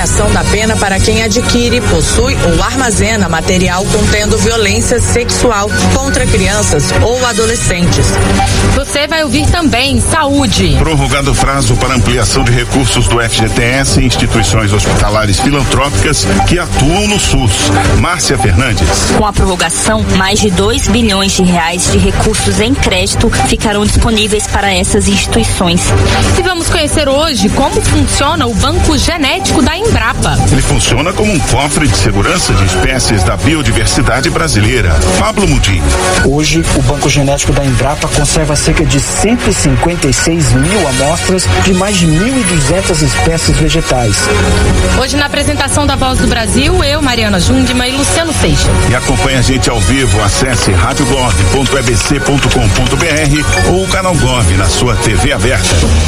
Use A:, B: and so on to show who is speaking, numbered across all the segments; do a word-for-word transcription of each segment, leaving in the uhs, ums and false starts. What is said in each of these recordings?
A: ampliação da pena para quem adquire, possui ou armazena material contendo violência sexual contra crianças ou adolescentes.
B: Você vai ouvir também saúde.
C: Prorrogado o prazo para ampliação de recursos do F G T S em instituições hospitalares filantrópicas que atuam no SUS. Márcia Fernandes.
D: Com a prorrogação, mais de dois bilhões de reais de recursos em crédito ficarão disponíveis para essas instituições.
B: E vamos conhecer hoje como funciona o Banco Genético da Embrapa.
C: Ele funciona como um cofre de segurança de espécies da biodiversidade brasileira. Pablo Mudim.
E: Hoje, o Banco Genético da Embrapa conserva cerca de cento e cinquenta e seis mil amostras de mais de mil e duzentas espécies vegetais.
B: Hoje, na apresentação da Voz do Brasil, eu, Mariana Jungmann e Luciano Seixas.
C: E acompanhe a gente ao vivo, acesse rádio gov ponto e b c ponto com ponto b r ou o canal Gov na sua T V aberta.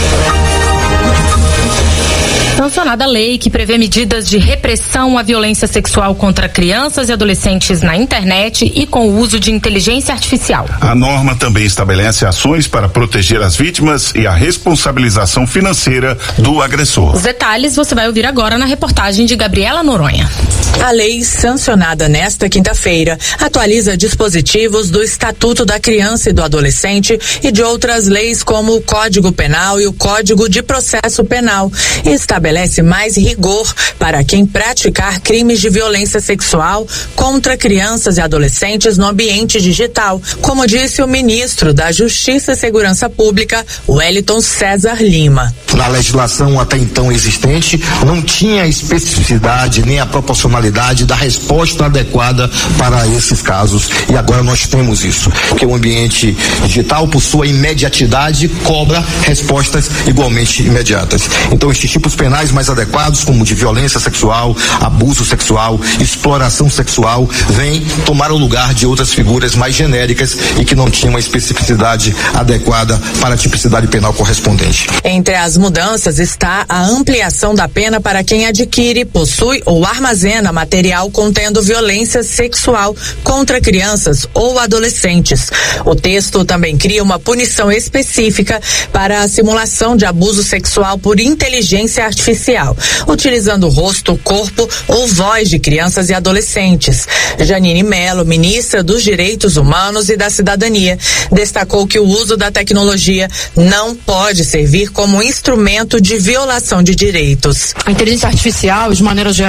B: Sancionada a lei que prevê medidas de repressão à violência sexual contra crianças e adolescentes na internet e com o uso de inteligência artificial.
C: A norma também estabelece ações para proteger as vítimas e a responsabilização financeira do agressor.
B: Os detalhes você vai ouvir agora na reportagem de Gabriela Noronha.
A: A lei sancionada nesta quinta-feira atualiza dispositivos do Estatuto da Criança e do Adolescente e de outras leis como o Código Penal e o Código de Processo Penal e estabelece mais rigor para quem praticar crimes de violência sexual contra crianças e adolescentes no ambiente digital, como disse o ministro da Justiça e Segurança Pública, Wellington César Lima.
F: Na legislação até então existente, não tinha especificidade nem a proporcionalidade da resposta adequada para esses casos, e agora nós temos isso, porque o ambiente digital, por sua imediatidade, cobra respostas igualmente imediatas. Então, estes tipos penais mais adequados, como de violência sexual, abuso sexual, exploração sexual, vêm tomar o lugar de outras figuras mais genéricas e que não tinham uma especificidade adequada para a tipicidade penal correspondente.
A: Entre as mudanças está a ampliação da pena para quem adquire, possui ou armazena material contendo violência sexual contra crianças ou adolescentes. O texto também cria uma punição específica para a simulação de abuso sexual por inteligência artificial, utilizando o rosto, corpo ou voz de crianças e adolescentes. Janine Mello, ministra dos Direitos Humanos e da Cidadania, destacou que o uso da tecnologia não pode servir como instrumento de violação de direitos.
G: A inteligência artificial, de maneira geral,